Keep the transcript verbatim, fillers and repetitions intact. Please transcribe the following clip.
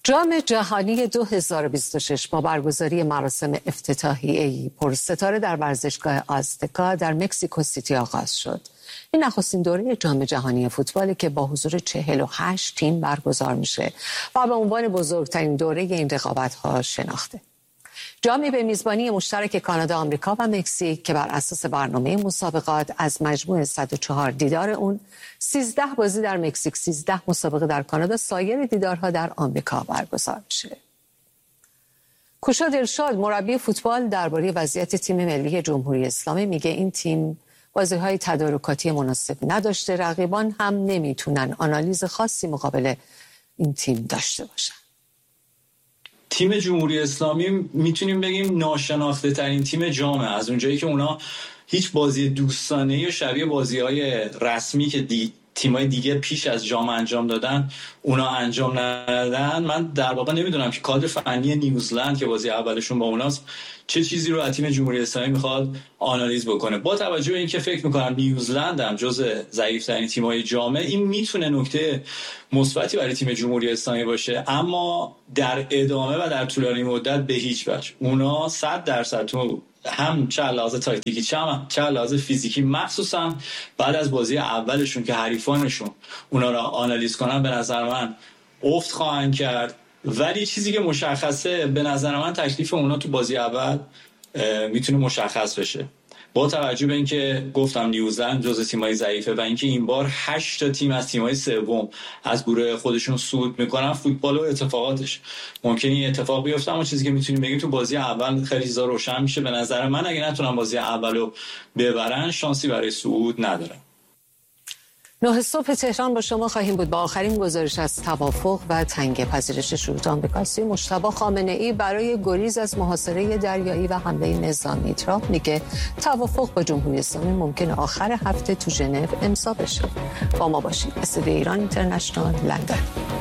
جام جهانی دو هزار و بیست و شش با برگزاری مراسم افتتاحیه‌ای پرستاره در ورزشگاه آزتکا در مکزیکو سیتی آغاز شد. این نخستین دوره جام جهانی فوتبالی که با حضور چهل و هشت تیم برگزار میشه و به عنوان بزرگترین دوره این رقابت‌ها شناخته. جامی به میزبانی مشترک کانادا، آمریکا و مکزیک که بر اساس برنامه مسابقات از مجموع صد و چهار دیدار اون سیزده بازی در مکزیک، سیزده مسابقه در کانادا، سایر دیدارها در آمریکا برگزار میشه. کوشا دلشاد مربی فوتبال درباره وضعیت تیم ملی جمهوری اسلامی میگه این تیم بازی‌های تدارکاتی مناسب نداشته، رقیبان هم نمیتونن آنالیز خاصی مقابل این تیم داشته باشن. تیم جمهوری اسلامی میتونیم بگیم ناشناخته ترین تیم جامه، از اونجایی که اونا هیچ بازی دوستانه یا شبیه بازی‌های رسمی که دی... تیمای دیگه پیش از جام انجام دادن اونا انجام ندادن. من در واقع نمیدونم که کادر فنی نیوزلند که بازی اولشون با اوناست چه چیزی رو از تیم جمهوری اسلامی میخواد آنالیز بکنه. با توجه به اینکه فکر میکنم نیوزلند هم جزء ضعیف‌ترین تیم‌های جامعه، این میتونه نکته مثبتی برای تیم جمهوری اسلامی باشه، اما در ادامه و در طولانی مدت به هیچ وجه. اونا صد درصد تو هم چه لحاظ تاکتیکی چه لحاظ فیزیکی، مخصوصا بعد از بازی اولشون که حریفانشون اونا را آنالیز کنن، به نظر من افت خواهند کرد. ولی چیزی که مشخصه، به نظر من تکلیف اونا تو بازی اول میتونه مشخص بشه، با توجه به اینکه گفتم نیوزلند جزو تیم‌های ضعیفه و اینکه این بار هشت تا تیم از تیم‌های سوم از گروه خودشون صعود میکنن. فوتبال و اتفاقاتش ممکنه این اتفاق بیفته، اما چیزی که میتونیم بگیم تو بازی اول خیلی چیزا روشن میشه. به نظر من اگه نتونن بازی اولو ببرن شانسی برای صعود ندارن. نه صبح تهران با شما خواهیم بود با آخرین گزارش از توافق و تنگ پذیرش شروط آمریکاسی. مجتبی خامنه‌ای برای گریز از محاصره دریایی و حمله نظامی ترامپ میگه توافق با جمهوری اسلامی ممکنه آخر هفته تو ژنو امضا بشه. با ما باشید. استودیو ایران اینترنشنال، لندن.